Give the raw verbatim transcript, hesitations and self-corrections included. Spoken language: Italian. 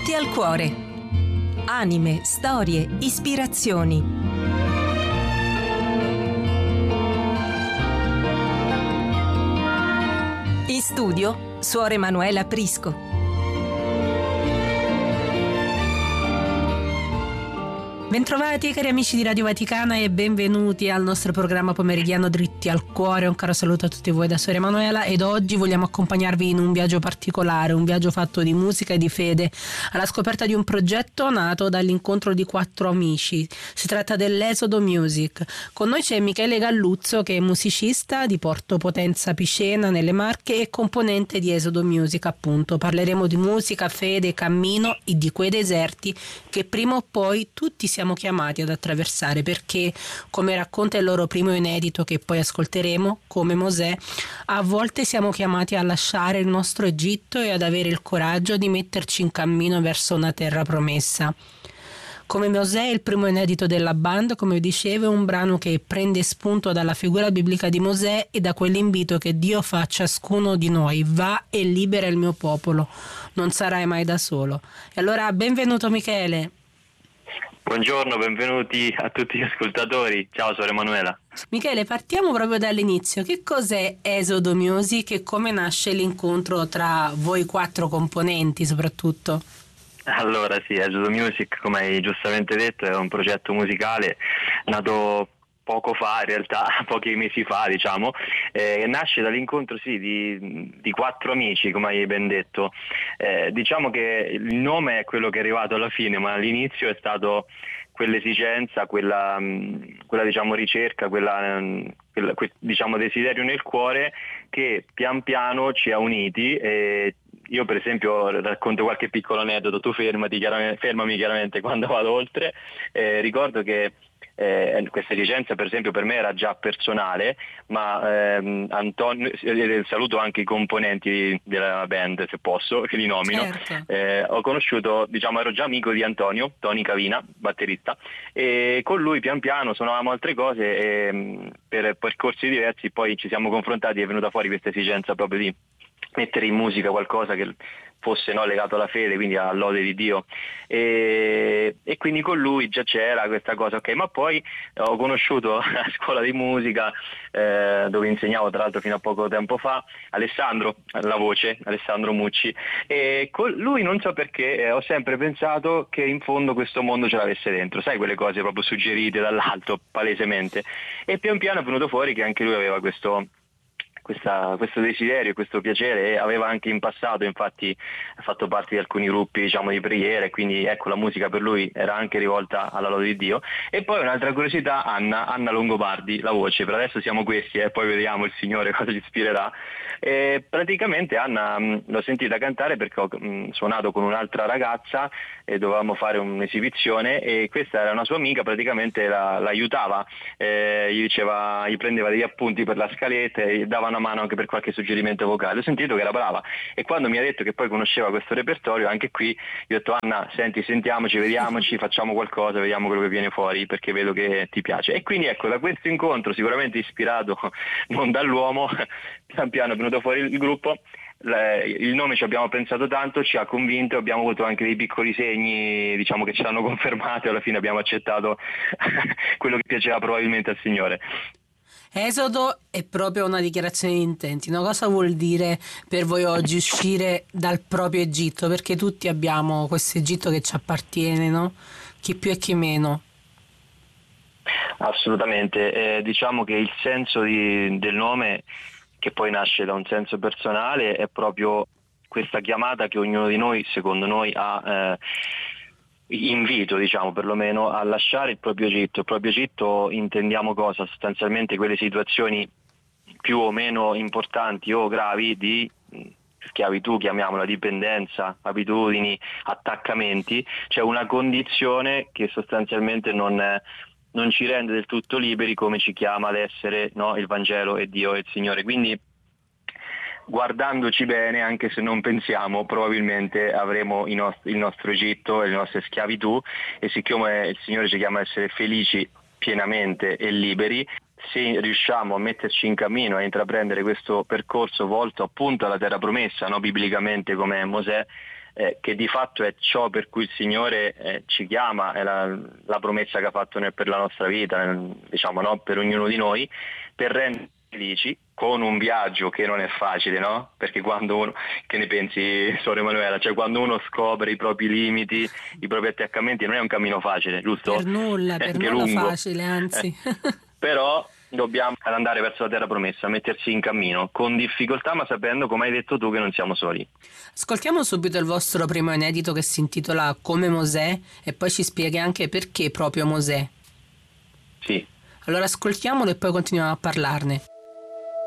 Dritti al cuore. Anime, storie, ispirazioni. In studio, Suor Emanuela Prisco. Bentrovati cari amici di Radio Vaticana e benvenuti al nostro programma pomeridiano Dritti al Cuore. Un caro saluto a tutti voi da Suor Emanuela ed oggi vogliamo accompagnarvi in un viaggio particolare, un viaggio fatto di musica e di fede, alla scoperta di un progetto nato dall'incontro di quattro amici. Si tratta dell'Esodo Music. Con noi c'è Michele Galluzzo, che è musicista di Porto Potenza Picena nelle Marche e componente di Esodo Music, appunto. Parleremo di musica, fede, cammino e di quei deserti che prima o poi tutti siamo chiamati ad attraversare, perché, come racconta il loro primo inedito che poi ascolteremo, come Mosè, a volte siamo chiamati a lasciare il nostro Egitto e ad avere il coraggio di metterci in cammino verso una terra promessa. Come Mosè, il primo inedito della band, come dicevo, è un brano che prende spunto dalla figura biblica di Mosè e da quell'invito che Dio fa a ciascuno di noi: va e libera il mio popolo, non sarai mai da solo. E allora benvenuto Michele. Buongiorno, benvenuti a tutti gli ascoltatori. Ciao Suor Emanuela. Michele, partiamo proprio dall'inizio. Che cos'è Esodo Music e come nasce l'incontro tra voi quattro componenti soprattutto? Allora sì, Esodo Music, come hai giustamente detto, è un progetto musicale nato poco fa, in realtà pochi mesi fa, diciamo, eh, nasce dall'incontro sì, di, di quattro amici, come hai ben detto. Eh, diciamo che il nome è quello che è arrivato alla fine, ma all'inizio è stato quell'esigenza, quella, quella diciamo ricerca, quella, quella quel, diciamo desiderio nel cuore che pian piano ci ha uniti. E io per esempio racconto qualche piccolo aneddoto, tu fermati, chiaramente, fermami chiaramente quando vado oltre. Eh, ricordo che Eh, questa esigenza per esempio per me era già personale, ma ehm, Antonio, eh, saluto anche i componenti della band se posso, che li nomino. Certo. eh, ho conosciuto, diciamo ero già amico di Antonio, Tony Cavina, batterista, e con lui pian piano suonavamo altre cose e mh, per percorsi diversi poi ci siamo confrontati e è venuta fuori questa esigenza proprio di mettere in musica qualcosa che fosse no, legato alla fede, quindi all'ode di Dio, e, e quindi con lui già c'era questa cosa, ok, ma poi ho conosciuto a scuola di musica, eh, dove insegnavo tra l'altro fino a poco tempo fa, Alessandro, la voce, Alessandro Mucci, e con lui non so perché eh, ho sempre pensato che in fondo questo mondo ce l'avesse dentro, sai quelle cose proprio suggerite dall'alto, palesemente, e pian piano è venuto fuori che anche lui aveva questo Questa, questo desiderio, questo piacere, e aveva anche in passato infatti fatto parte di alcuni gruppi diciamo di preghiera, e quindi ecco la musica per lui era anche rivolta alla lode di Dio. E poi un'altra curiosità, Anna, Anna Longobardi, la voce, per adesso siamo questi e eh, poi vediamo il Signore cosa ci ispirerà. E praticamente Anna mh, l'ho sentita cantare perché ho mh, suonato con un'altra ragazza e dovevamo fare un'esibizione e questa era una sua amica, praticamente la, l'aiutava, eh, gli diceva, gli prendeva degli appunti per la scaletta e dava una mano anche per qualche suggerimento vocale. Ho sentito che era brava e quando mi ha detto che poi conosceva questo repertorio, anche qui gli ho detto: Anna, senti, sentiamoci, vediamoci, facciamo qualcosa, vediamo quello che viene fuori, perché vedo che ti piace. E quindi ecco, da questo incontro sicuramente ispirato non dall'uomo, pian piano è venuto fuori il gruppo. Il nome ci abbiamo pensato tanto, ci ha convinto, abbiamo avuto anche dei piccoli segni diciamo che ce l'hanno confermato e alla fine abbiamo accettato quello che piaceva probabilmente al Signore. Esodo è proprio una dichiarazione di intenti, no? Cosa vuol dire per voi oggi uscire dal proprio Egitto? Perché tutti abbiamo questo Egitto che ci appartiene, no? Chi più e chi meno. Assolutamente, eh, diciamo che il senso di, del nome, che poi nasce da un senso personale, è proprio questa chiamata che ognuno di noi, secondo noi, ha eh, invito, diciamo, perlomeno a lasciare il proprio Egitto. Il proprio Egitto intendiamo cosa? Sostanzialmente quelle situazioni più o meno importanti o gravi di schiavitù, chiamiamola, dipendenza, abitudini, attaccamenti. C'è una condizione che sostanzialmente non è, non ci rende del tutto liberi, come ci chiama l'essere, no? Il Vangelo e Dio e il Signore. Quindi guardandoci bene, anche se non pensiamo, probabilmente avremo i nostri, il nostro Egitto e le nostre schiavitù, e siccome il Signore ci chiama a essere felici pienamente e liberi, se riusciamo a metterci in cammino, a intraprendere questo percorso volto appunto alla terra promessa, no? Biblicamente come Mosè, eh, che di fatto è ciò per cui il Signore eh, ci chiama, è la, la promessa che ha fatto nel, per la nostra vita, nel, diciamo, no? Per ognuno di noi, per rendere felici, con un viaggio che non è facile, no? Perché quando uno, che ne pensi, Sor Emanuela, cioè quando uno scopre i propri limiti, i propri attaccamenti, non è un cammino facile, giusto? Per nulla, È per anche nulla lungo. facile, anzi. Eh, però dobbiamo andare verso la terra promessa, mettersi in cammino, con difficoltà, ma sapendo, come hai detto tu, che non siamo soli. Ascoltiamo subito il vostro primo inedito che si intitola Come Mosè e poi ci spieghi anche perché proprio Mosè. Sì. Allora ascoltiamolo e poi continuiamo a parlarne.